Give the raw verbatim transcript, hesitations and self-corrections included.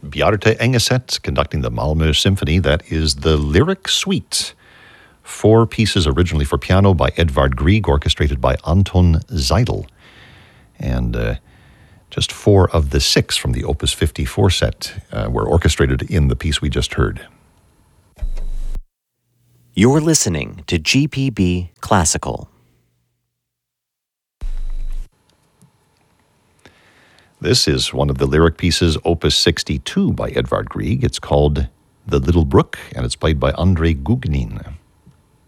Bjarte Engeset conducting the Malmö Symphony. That is the Lyric Suite. Four pieces originally for piano by Edvard Grieg, orchestrated by Anton Seidl. And uh, just four of the six from the Opus fifty-four set uh, were orchestrated in the piece we just heard. You're listening to G P B Classical. This is one of the lyric pieces, Opus sixty-two by Edvard Grieg. It's called The Little Brook, and it's played by Andrei Gugnin.